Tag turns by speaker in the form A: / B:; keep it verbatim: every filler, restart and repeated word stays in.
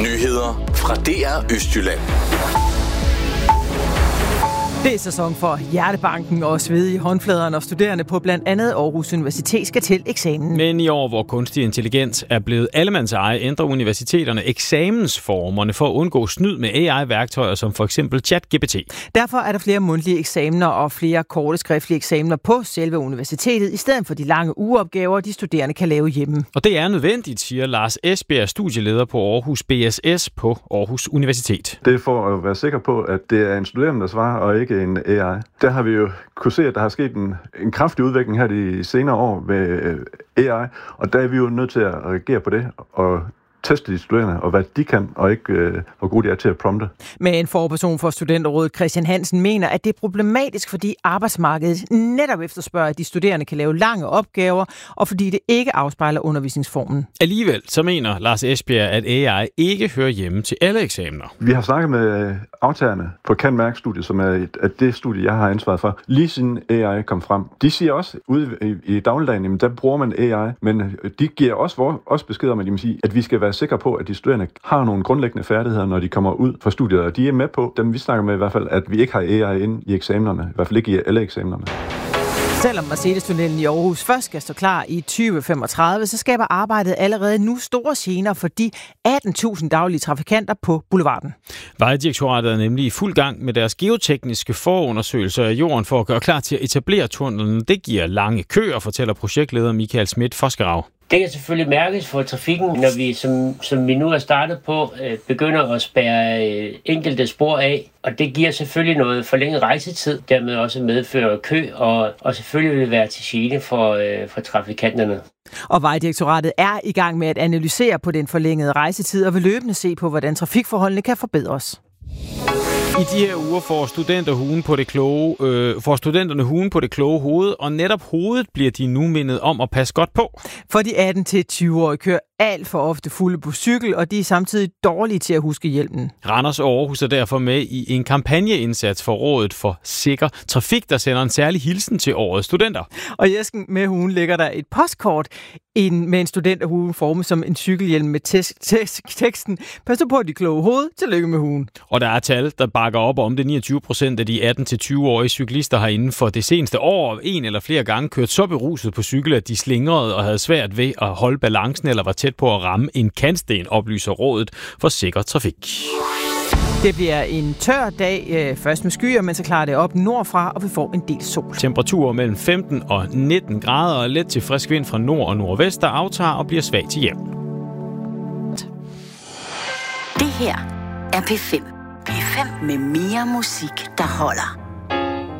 A: Nyheder fra D R Østjylland.
B: Det er sæson for Hjertebanken og svedige håndfladerne, og studerende på blandt andet Aarhus Universitet skal til eksamen.
C: Men i år, hvor kunstig intelligens er blevet allemandseje, ændrer universiteterne eksamensformerne for at undgå snyd med A I-værktøjer som for eksempel ChatGPT.
B: Derfor er der flere mundtlige eksamener og flere korte skriftlige eksamener på selve universitetet, i stedet for de lange ugeopgaver, de studerende kan lave hjemme.
C: Og det er nødvendigt, siger Lars Esbjerg, studieleder på Aarhus B S S på Aarhus Universitet.
D: Det er for at være sikker på, at det er en studerende, der svarer, og ikke en A I. Der har vi jo kunne se, at der har sket en, en kraftig udvikling her de senere år med A I, og der er vi jo nødt til at reagere på det og teste de studerende, og hvad de kan, og ikke øh, hvor gode de er til at prompte.
B: Men forperson for Studenterrådet Christian Hansen mener, at det er problematisk, fordi arbejdsmarkedet netop efterspørger, at de studerende kan lave lange opgaver, og fordi det ikke afspejler undervisningsformen.
C: Alligevel så mener Lars Esbjerg, at A I ikke hører hjemme til alle eksamener.
D: Vi har snakket med aftagerne på Cand.Merc-studiet, som er et, at det studie, jeg har ansvaret for, lige siden A I kom frem. De siger også, ude i, i dagligdagen, jamen, der bruger man A I, men de giver også, også besked om, at, de sige, at vi skal være sikre på, at de studerende har nogle grundlæggende færdigheder, når de kommer ud fra studiet, og de er med på, dem vi snakker med i hvert fald, at vi ikke har A I inde i eksamenerne, i hvert fald ikke i alle eksamenerne.
B: Selvom Mercedes-tunnelen i Aarhus først skal stå klar i tyve femogtredive, så skaber arbejdet allerede nu store gener for de atten tusind daglige trafikanter på boulevarden.
C: Vejdirektoratet er nemlig i fuld gang med deres geotekniske forundersøgelser af jorden for at gøre klar til at etablere tunnelen. Det giver lange køer, fortæller projektleder Michael Schmidt Forskerau.
E: Det kan selvfølgelig mærkes for trafikken, når vi, som, som vi nu er startet på, øh, begynder at spærre øh, enkelte spor af. Og det giver selvfølgelig noget forlænget rejsetid, dermed også medfører kø, og, og selvfølgelig vil være til gene for, øh, for trafikanterne.
B: Og Vejdirektoratet er i gang med at analysere på den forlængede rejsetid, og vil løbende se på, hvordan trafikforholdene kan forbedres.
C: I de her uger får, studenter huen på det kloge, øh, får studenterne huen på det kloge hoved, og netop hovedet bliver de nu mindet om at passe godt på.
B: For de atten til tyve-årige kører alt for ofte fulde på cykel, og de er samtidig dårlige til at huske hjelmen.
C: Randers og Aarhus er derfor med i en kampagneindsats for Rådet for Sikker Trafik, der sender en særlig hilsen til årets studenter.
B: Og i æsken med huen ligger der et postkort en, med en studenterhue formet som en cykelhjelm med teksten: pas på de kloge hoved, tillykke med huen.
C: Og der er tal, der bakker op om det. niogtyve procent af de atten til tyve-årige cyklister har inden for det seneste år en eller flere gange kørt så beruset på cykel, at de slingrede og havde svært ved at holde balancen eller var tæt på at ramme en kantsten, oplyser Rådet for Sikker Trafik.
B: Det bliver en tør dag, øh, først med skyer, men så klarer det op nordfra, og vi får en del sol.
C: Temperaturer mellem femten og nitten grader og let til frisk vind fra nord og nordvest, der aftager og bliver svag til jævn.
F: Det her er P fem. P fem med mere musik, der holder.